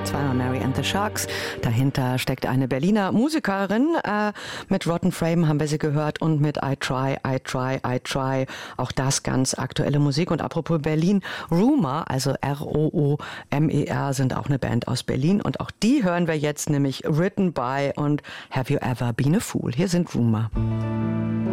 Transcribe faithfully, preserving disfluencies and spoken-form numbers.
zwei war Mary and the Sharks. Dahinter steckt eine Berliner Musikerin. Äh, mit Rotten Frame haben wir sie gehört und mit I Try, I Try, I Try. Auch das ganz aktuelle Musik. Und apropos Berlin, Rumour, also R O O M E R, sind auch eine Band aus Berlin. Und auch die hören wir jetzt, nämlich Written by und Have You Ever Been a Fool. Hier sind Rumour.